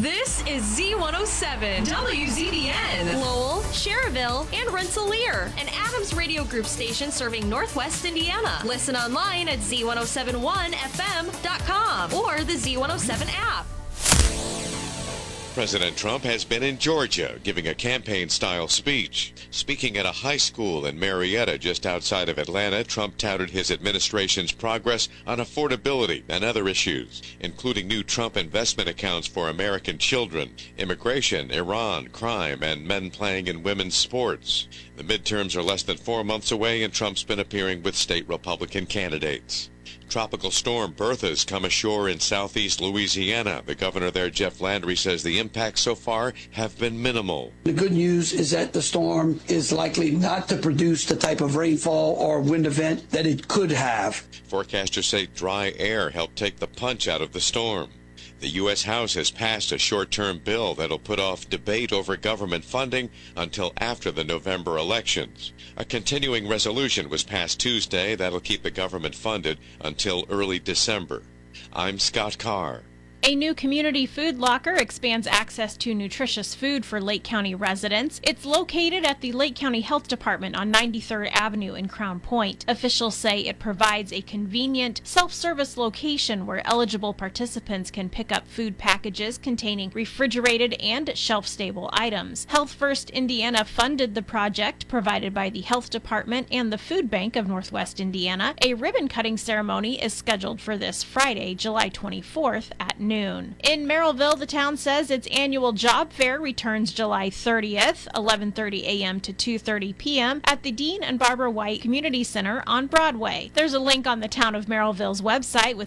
This is Z107, WZDN, Lowell, Cherville, and Rensselaer, an Adams Radio Group station serving Northwest Indiana. Listen online at Z1071FM.com or the Z107 app. President Trump has been in Georgia giving a campaign-style speech. Speaking at a high school in Marietta just outside of Atlanta, Trump touted his administration's progress on affordability and other issues, including new Trump investment accounts for American children, immigration, Iran, crime, and men playing in women's sports. The midterms are less than 4 months away, and Trump's been appearing with state Republican candidates. Tropical storm Bertha's come ashore in southeast Louisiana. The governor there, Jeff Landry, says the impacts so far have been minimal. The good news is that the storm is likely not to produce the type of rainfall or wind event that it could have. Forecasters say dry air helped take the punch out of the storm. The U.S. House has passed a short-term bill that'll put off debate over government funding until after the November elections. A continuing resolution was passed Tuesday that'll keep the government funded until early December. I'm Scott Carr. A new community food locker expands access to nutritious food for Lake County residents. It's located at the Lake County Health Department on 93rd Avenue in Crown Point. Officials say it provides a convenient self-service location where eligible participants can pick up food packages containing refrigerated and shelf-stable items. Health First Indiana funded the project, provided by the Health Department and the Food Bank of Northwest Indiana. A ribbon-cutting ceremony is scheduled for this Friday, July 24th at noon. In Merrillville, the town says its annual job fair returns July 30th, 11:30 a.m. to 2:30 p.m. at the Dean and Barbara White Community Center on Broadway. There's a link on the Town of Merrillville's website with